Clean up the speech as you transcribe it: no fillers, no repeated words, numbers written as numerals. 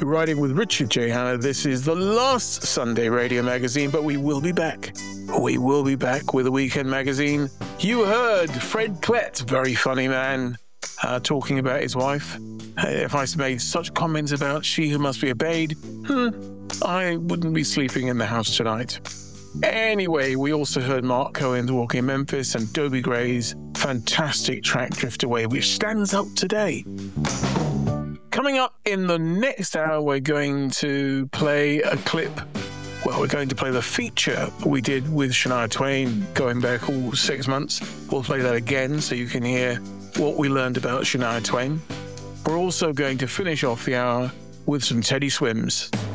riding with Richard J. Hanna. This is the last Sunday radio magazine, but we will be back. We will be back with a weekend magazine. You heard Fred Klett, very funny man, talking about his wife. If I made such comments about she who must be obeyed, I wouldn't be sleeping in the house tonight. Anyway, we also heard Mark Cohen's Walking in Memphis and Dobie Gray's fantastic track Drift Away, which stands up today. Coming up in the next hour, we're going to play a clip. Well, we're going to play the feature we did with Shania Twain going back all 6 months. We'll play that again so you can hear what we learned about Shania Twain. We're also going to finish off the hour with some Teddy Swims.